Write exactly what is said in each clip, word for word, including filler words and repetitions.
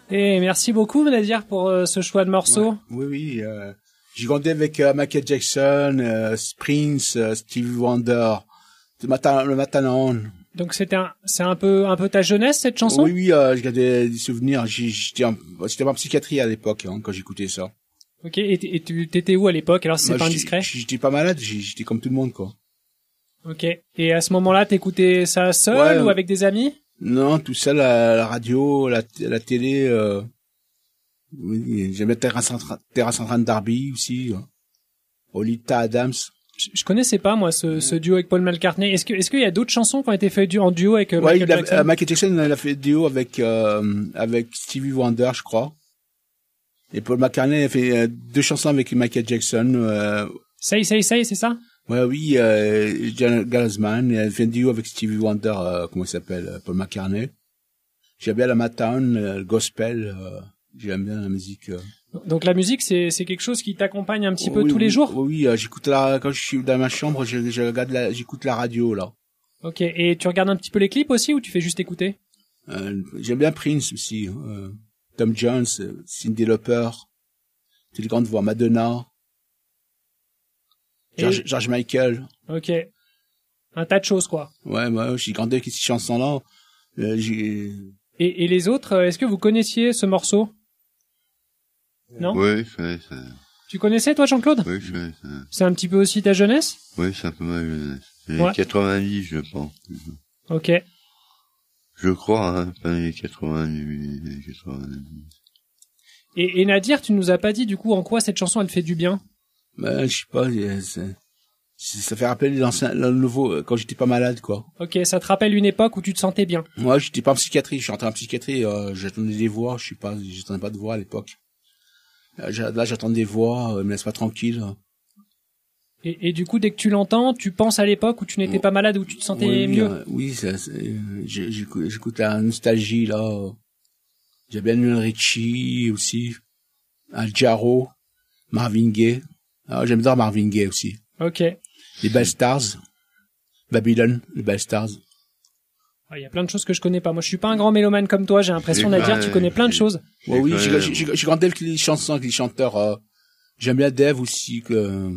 Et merci beaucoup, Nadir, pour euh, ce choix de morceau. Ouais. Oui, oui. Euh, j'ai grandi avec euh, Michael Jackson, euh, Prince, euh, Stevie Wonder, le matin, le matin. Donc c'était un, c'est un peu, un peu ta jeunesse, cette chanson? Oui, oui, euh, j'ai gardé des souvenirs. J'ai, j'étais en, j'étais en psychiatrie à l'époque, hein, quand j'écoutais ça. Ok, et, t- et tu t'étais où à l'époque, alors si c'est Moi, pas j'étais- indiscret? J'étais pas malade, j'ai- j'étais comme tout le monde, quoi. Ok. Et à ce moment-là, t'écoutais ça seul Ouais, ou euh, avec des amis? Non, tout ça, la, la radio, la, la télé, euh, oui, j'aimais Terrace Centrale Darby aussi, euh, Olita Adams. Je, je connaissais pas, moi, ce, ce duo avec Paul McCartney. Est-ce que, est-ce qu'il y a d'autres chansons qui ont été faites du- en duo avec euh, Ouais, Michael il a, Jackson? euh, Michael Jackson, il a fait duo avec, euh, avec Stevie Wonder, je crois. Et Paul McCartney a fait euh, deux chansons avec Michael Jackson, euh, Say, say, say, c'est ça? ouais, oui, euh, John Galsman, il a fait un duo avec Stevie Wonder, euh, comment il s'appelle, euh, Paul McCartney. J'aime bien la Motown, euh, le gospel, euh, j'aime bien la musique. Euh. Donc la musique, c'est, c'est quelque chose qui t'accompagne un petit Oh, peu oui, tous les oui, jours? Oui, oui, euh, j'écoute la, quand je suis dans ma chambre, je, je regarde la, j'écoute la radio, là. Ok. Et tu regardes un petit peu les clips aussi ou tu fais juste écouter? Euh, j'aime bien Prince aussi, euh, Tom Jones, euh, Cyndi Lauper, toutes les grandes voix, Madonna, George, Et- George Michael. Ok. Un tas de choses, quoi. Ouais, moi, j'ai grandi avec ces chansons-là. Euh, j'ai, Et, et les autres, euh, est-ce que vous connaissiez ce morceau? Non? Oui, je connais ça. Tu connaissais, toi, Jean-Claude? Oui, je connais ça. C'est un petit peu aussi ta jeunesse? Oui, c'est un peu ma jeunesse. Les Ouais. quatre-vingt-dix, je pense. Ok. Je crois, hein, pas les quatre-vingt-dix, les quatre-vingt-dix. Et, et Nadir, tu nous as pas dit, du coup, en quoi cette chanson, elle fait du bien? ben, je sais pas, c'est, c'est- ça fait rappeler l'ancien, le nouveau, euh, quand j'étais pas malade, quoi. Ok, ça te rappelle une époque où tu te sentais bien. Moi, j'étais pas en psychiatrie, je suis rentré en psychiatrie, euh, j'attendais des voix, je sais pas, j'attendais pas de voix à l'époque. Euh, j'ai- Là, j'attends des voix, euh, me laisse pas tranquille. Et, et du coup, dès que tu l'entends, tu penses à l'époque où tu n'étais pas malade, où tu te sentais oui, mieux. euh, oui, ça, c'est, euh, j'ai- j'écoute, j'écoute la nostalgie, là. euh. J'ai bien Lionel Richie aussi, Al Jarreau, Marvin Gaye. Ah, j'aime bien Marvin Gaye aussi. Ok. Les Bell Stars, Babylon, les Bell Stars. Il y a plein de choses que je connais pas. Moi, je suis pas un grand mélomane comme toi. J'ai l'impression, C'est Nadir, vrai, tu connais plein de c'est- choses. Ouais, oui, quand j'ai, même- j'ai, j'ai, j'ai grandi avec les chansons, avec les chanteurs. Euh, j'aime bien Dave aussi, que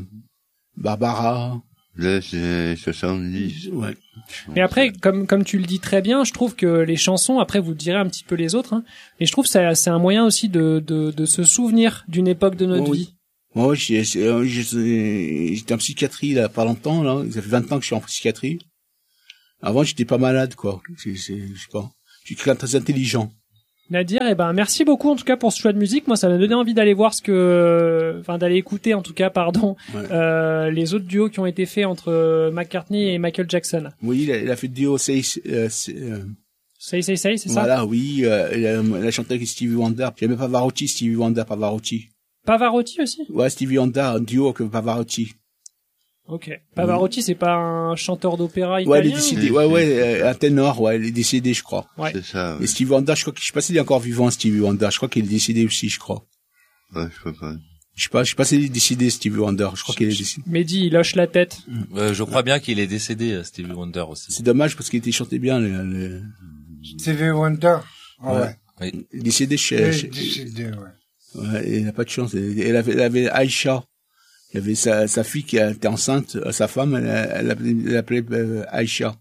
Barbara. Là, c'est soixante-dix. Ouais. Mais après, comme comme tu le dis très bien, je trouve que les chansons, après vous direz un petit peu les autres, hein, mais je trouve que ça, c'est un moyen aussi de, de, de se souvenir d'une époque de notre Oh, oui. vie. Moi, ouais, j'ai, j'ai- euh, j'ai- j'étais en psychiatrie, là, pas longtemps, là. Ça fait vingt ans que je suis en psychiatrie. Avant, j'étais pas malade, quoi. C'est, c'est, je sais pas. Je suis quelqu'un de très intelligent. Nadir, eh ben merci beaucoup en tout cas pour ce choix de musique. Moi, ça m'a donné envie d'aller voir ce que, enfin d'aller écouter en tout cas, pardon, Ouais. euh, les autres duos qui ont été faits entre McCartney et Michael Jackson. Oui, il a, il a fait du duo, c'est, euh, c'est, euh, Say Say Say, c'est ça? voilà, oui, euh, il, a, il a chanté avec Stevie Wonder. J'aimais Pavarotti, Stevie Wonder, Pavarotti. Pavarotti aussi? Ouais, Stevie Wonder, un duo avec Pavarotti. Ok. Pavarotti, c'est pas un chanteur d'opéra Ouais, il italien? est décédé. ou- Ouais, ouais, euh, un ténor, ouais, il est décédé, je crois. Ouais. C'est ça, Et ouais. Stevie Wonder, je crois que, je sais pas s'il est encore vivant, Stevie Wonder. Je crois qu'il est décédé aussi, je crois. Ouais, je peux pas. Je sais pas, je sais pas s'il est décédé, Stevie Wonder. Je crois qu'il est décédé. Mehdi, il hoche la tête. Euh, je crois bien qu'il est décédé, euh, Stevie Wonder aussi. C'est dommage parce qu'il était chanté bien, le, le... Stevie Wonder. Ah ouais. Oui. il est décédé Il chez, est chez- décédé, ouais. ouais, il n'a pas de chance. Elle avait, elle avait Aïcha. Il y avait sa, sa fille qui était enceinte, euh, sa femme, elle, elle l'appelait, elle l'appelait euh, Aïcha.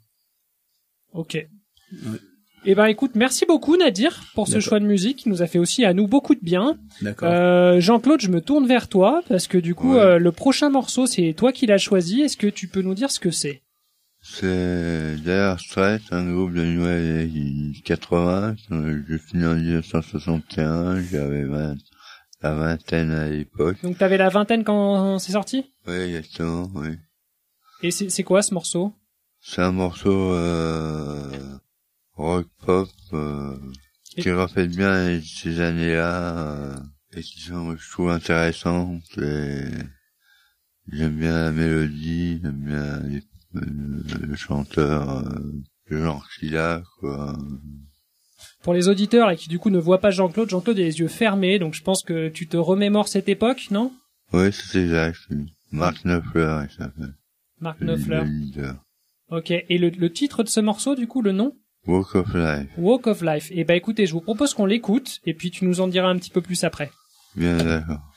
Ok. Eh ben écoute, merci beaucoup Nadir pour ce D'accord. choix de musique qui nous a fait aussi à nous beaucoup de bien. D'accord. Euh, Jean-Claude, je me tourne vers toi parce que du coup Ouais. euh, le prochain morceau c'est toi qui l'as choisi. Est-ce que tu peux nous dire ce que c'est? C'est Dire Straits, un groupe de Nouvelle quatre-vingts. Euh, Je suis né en mille neuf cent soixante et un, j'avais vingt, la vingtaine à l'époque. Donc t'avais la vingtaine quand c'est sorti? Oui, exactement, oui. Et c'est c'est quoi ce morceau? C'est un morceau euh, rock pop euh, Et- qui reflète bien ces années-là euh, et qui sont, je trouve, intéressantes. Et j'aime bien la mélodie, j'aime bien les, le, le chanteur, euh, le genre qu'il a, quoi. Pour les auditeurs là, qui du coup ne voient pas Jean-Claude, Jean-Claude a les yeux fermés, donc je pense que tu te remémores cette époque, non? Oui, c'est exact. Mark Knopfler, il s'appelle. Mark Le- Knopfler. Le leader. Ok. Et le, le titre de ce morceau, du coup, le nom? Walk of Life. Walk of Life. Et bah écoutez, je vous propose qu'on l'écoute et puis tu nous en diras un petit peu plus après. Bien d'accord.